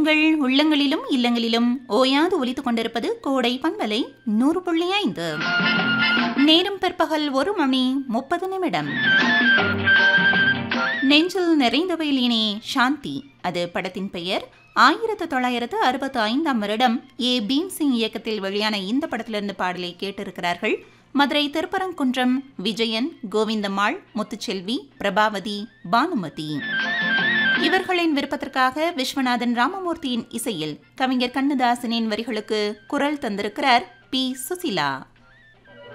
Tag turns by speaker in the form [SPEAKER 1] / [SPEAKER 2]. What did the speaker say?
[SPEAKER 1] உங்கள் உள்ளங்களிலும் இல்லங்களிலும் ஓயாது ஒலித்துக் கொண்டிருப்பது கோடை பண்பலை 100.5. நேரம் பிற்பகல் 1:30. நெஞ்சில் நிறைந்தவையில் இனி சாந்தி. அது படத்தின் பெயர். 1965 வருடம் ஏ பீம்சிங் இயக்கத்தில் வெளியான இந்த படத்திலிருந்து பாடலை கேட்டிருக்கிறார்கள். மதுரை திருப்பரங்குன்றம் விஜயன், கோவிந்தம்மாள், முத்துச்செல்வி, பிரபாவதி, பானுமதி. இவர்களின் விருப்பத்திற்காக விஸ்வநாதன் ராமமூர்த்தியின் இசையில் கவிஞர் கண்ணதாசனின் வரிகளுக்கு குரல் தந்திருக்கிறார் பி. சுசிலா.